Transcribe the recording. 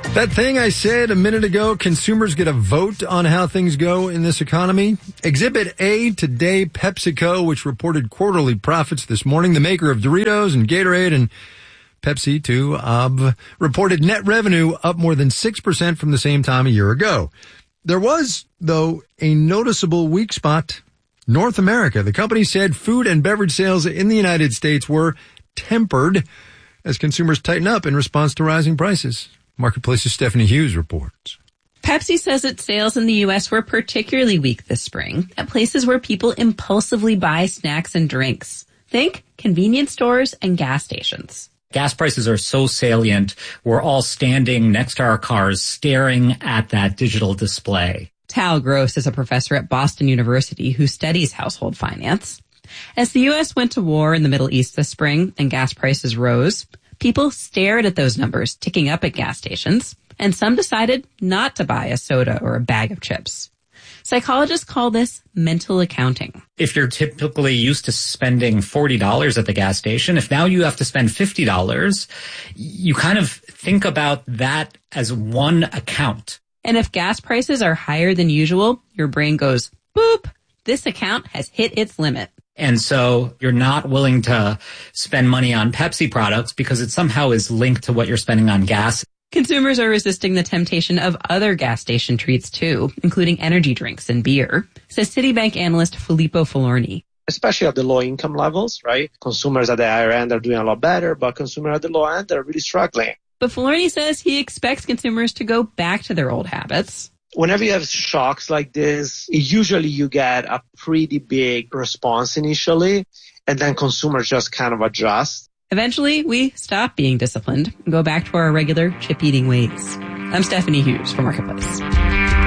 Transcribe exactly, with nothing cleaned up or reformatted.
That thing I said a minute ago, consumers get a vote on how things go in this economy. Exhibit A today, PepsiCo, which reported quarterly profits this morning, the maker of Doritos and Gatorade and Pepsi too, uh, reported net revenue up more than six percent from the same time a year ago. There was, though, a noticeable weak spot. North America. The company said food and beverage sales in the United States were tempered as consumers tighten up in response to rising prices. Marketplace's Stephanie Hughes reports. Pepsi says its sales in the U S were particularly weak this spring at places where people impulsively buy snacks and drinks. Think convenience stores and gas stations. Gas prices are so salient, we're all standing next to our cars staring at that digital display. Tal Gross is a professor at Boston University who studies household finance. As the U S went to war in the Middle East this spring and gas prices rose, people stared at those numbers ticking up at gas stations, and some decided not to buy a soda or a bag of chips. Psychologists call this mental accounting. If you're typically used to spending forty dollars at the gas station, if now you have to spend fifty dollars, you kind of think about that as one account. And if gas prices are higher than usual, your brain goes, boop, this account has hit its limit. And so you're not willing to spend money on Pepsi products because it somehow is linked to what you're spending on gas. Consumers are resisting the temptation of other gas station treats too, including energy drinks and beer, says Citibank analyst Filippo Falorni. Especially at the low income levels, right? Consumers at the higher end are doing a lot better, but consumers at the low end are really struggling. But Falorni says he expects consumers to go back to their old habits. Whenever you have shocks like this, usually you get a pretty big response initially, and then consumers just kind of adjust. Eventually, we stop being disciplined and go back to our regular chip-eating ways. I'm Stephanie Hughes for Marketplace.